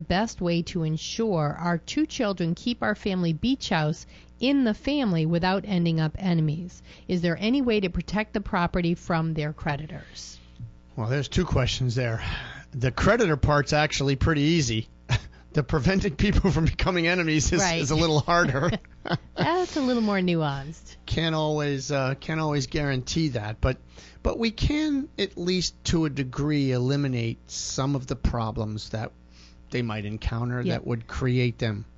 best way to ensure our two children keep our family beach house in the family without ending up enemies? Is there any way to protect the property from their creditors? Well, there's two questions there. The creditor part's actually pretty easy. The preventing people from becoming enemies is a little harder. That's a little more nuanced. Can't always guarantee that, but we can at least to a degree eliminate some of the problems that they might encounter that would create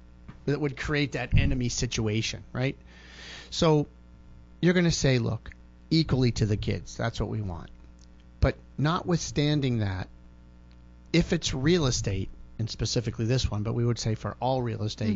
that enemy situation, right? So you're going to say, look, equally to the kids, that's what we want. But notwithstanding that, if it's real estate, and specifically this one, but we would say for all real estate,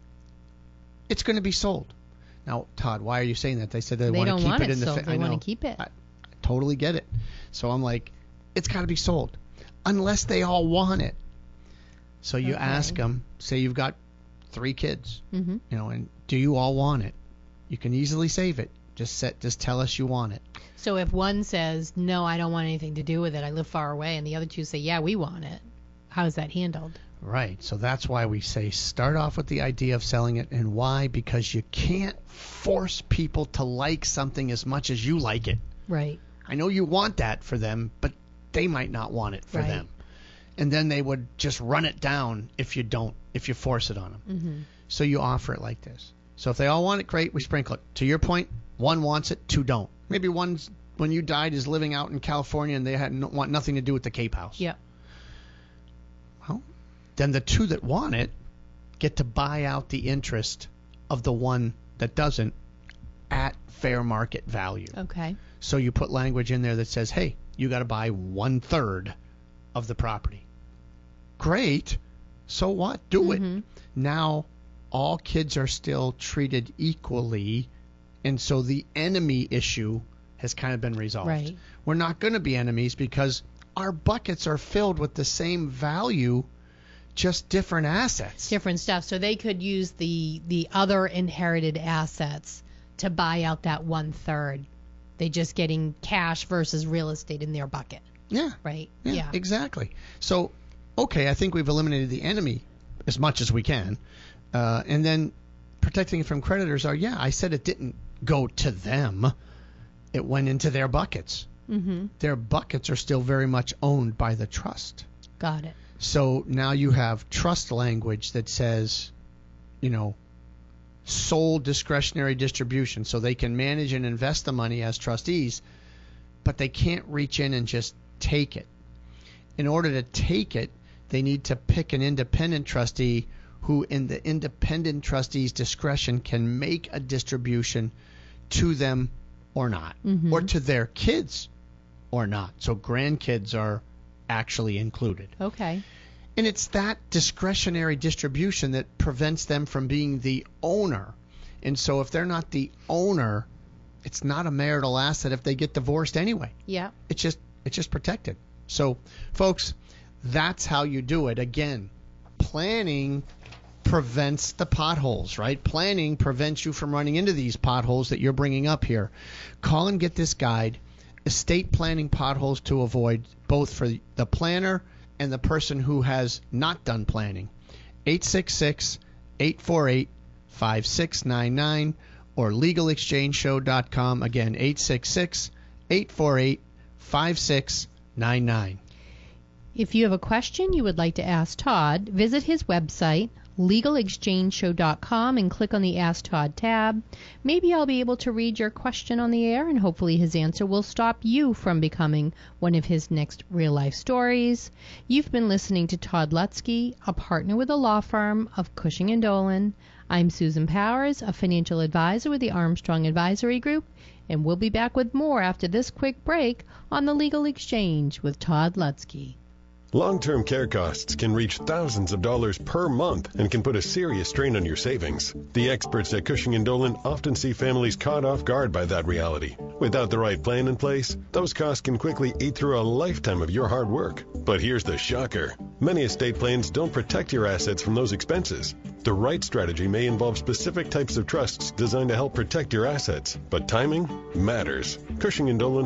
it's going to be sold. Now, Todd, why are you saying that? They said they want to keep it in the family. They want to keep it. I totally get it. So I'm like, it's got to be sold unless they all want it. So you ask them, say you've got 3 kids, and do you all want it? You can easily save it. Just tell us you want it. So if one says, no, I don't want anything to do with it, I live far away, and the other 2 say, yeah, we want it, how is that handled? Right. So that's why we say start off with the idea of selling it. And why? Because you can't force people to like something as much as you like it. Right. I know you want that for them, but they might not want it for them. And then they would just run it down if you force it on them. So you offer it like this. So if they all want it, great, we sprinkle it. To your point, 1 wants it, 2 don't. Maybe one's, when you died, is living out in California and they want nothing to do with the Cape House. Yeah. Well, then the 2 that want it get to buy out the interest of the one that doesn't at fair market value. Okay. So you put language in there that says, hey, you got to buy 1/3 of the property. Great. So what? Do it. Now all kids are still treated equally, and so the enemy issue has kind of been resolved. Right. We're not going to be enemies because our buckets are filled with the same value, just different assets. Different stuff. So they could use the other inherited assets to buy out that 1/3. They just getting cash versus real estate in their bucket. Yeah. Right? Yeah. Exactly. So, okay, I think we've eliminated the enemy as much as we can. And then protecting it from creditors I said it didn't go to them. It went into their buckets. Their buckets are still very much owned by the trust. Got it. So now you have trust language that says, sole discretionary distribution. So they can manage and invest the money as trustees, but they can't reach in and just take it. In order to take it, they need to pick an independent trustee who, in the independent trustee's discretion, can make a distribution to them or not, or to their kids or not. So grandkids are actually included. Okay. And it's that discretionary distribution that prevents them from being the owner. And so if they're not the owner, it's not a marital asset if they get divorced anyway. Yeah. It's just protected. So, folks, that's how you do it. Again, planning prevents the potholes, right? Planning prevents you from running into these potholes that you're bringing up here. Call and get this guide, Estate Planning Potholes to Avoid, both for the planner and the person who has not done planning. 866-848-5699 or LegalExchangeShow.com. Again, 866-848-5699. If you have a question you would like to ask Todd, visit his website, LegalExchangeShow.com, and click on the Ask Todd tab. Maybe I'll be able to read your question on the air, and hopefully his answer will stop you from becoming one of his next real-life stories. You've been listening to Todd Lutzke, a partner with the law firm of Cushing & Dolan. I'm Susan Powers, a financial advisor with the Armstrong Advisory Group, and we'll be back with more after this quick break on the Legal Exchange with Todd Lutzke. Long-term care costs can reach thousands of dollars per month and can put a serious strain on your savings. The experts at Cushing & Dolan often see families caught off guard by that reality. Without the right plan in place, those costs can quickly eat through a lifetime of your hard work. But here's the shocker. Many estate plans don't protect your assets from those expenses. The right strategy may involve specific types of trusts designed to help protect your assets, but timing matters. Cushing & Dolan